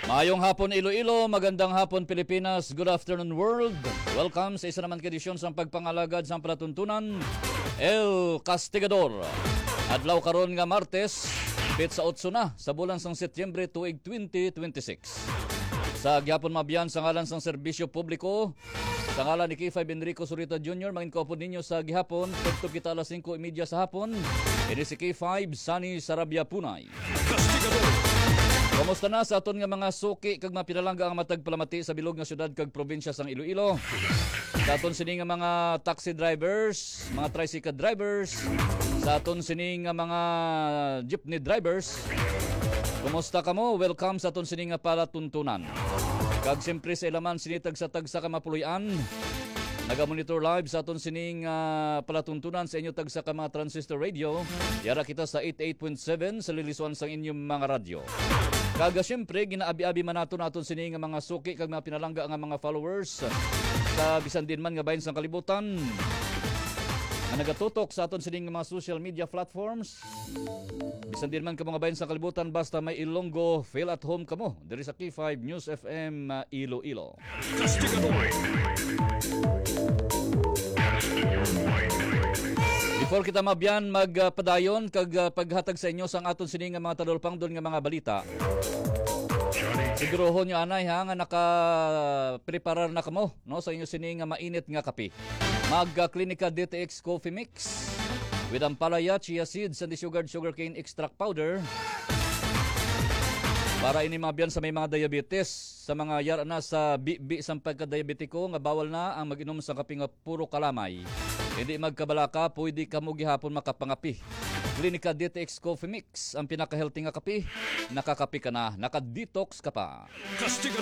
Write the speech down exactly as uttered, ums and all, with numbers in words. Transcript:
Maayong hapon Iloilo, magandang hapon Pilipinas, good afternoon world. Welcome sa isa naman kedisyon sa pagpangalagad sa palatuntunan, El Castigador. Adlaw karon nga Martes, pitsa otso na sa bulan sang Setyembre tuig twenty twenty-six. Sa gyapon mabiyan sa ngalan sang serbisyo publiko, sa ngalan ni K five Enrico Zurita Junior, mangin ko po ninyo sa gihapon, pagto kita alas singko y media sa hapon. Ini si K five Sunny Sarabia Punay. Kamusta na sa aton nga mga suki kag mapinalangga ang matag palamati sa bilog nga syudad kag probinsya sang Iloilo. Sa aton sini nga mga taxi drivers, mga tricycle drivers, sa aton sini nga mga jeepney drivers. Kumusta kamo? Welcome sa aton sini nga palatuntunan. Kag siyempre sa ilaman sinitag sa tagsa ka mapuluyan. Naga-monitor live sa aton sining uh, palatuntunan sa inyo tagsa ka mga transistor radio. Yara kita sa eighty-eight point seven sa lilisuan sang inyong mga radyo. Kaga siyempre ginaabi-abi man nato naton sining mga suki kag mga pinalangga nga mga followers sa bisan din man nga bahin sang kalibutan. Ang nagatutok sa aton sining mga social media platforms. Bisan din man ka mga bahin sa kalibutan basta may Ilonggo feel at home kamo diri sa K five News F M uh, Iloilo. Before kita mabyan magpadayon kag uh, paghatag sa inyo sang aton sining nga mga tadolpangdol nga mga balita. Sigurohon nyo anay ha nga naka-preparar na kamo no sa inyo sining nga mainit nga kape. Magga Clinica D T X Coffee Mix with ampalaya, chia seeds, and sugared sugarcane extract powder. Para ini mabyan sa may mga diabetes, sa mga yara na sa bi-bi sa pagka-diabetiko nga bawal na ang mag-inom sa kape nga puro kalamay. Hindi magkabalaka, pwede ka mo gihapon makapangapi. Clinica D T X Coffee Mix, ang pinaka-healthy nga kape, nakakapi ka na, naka-detox ka pa.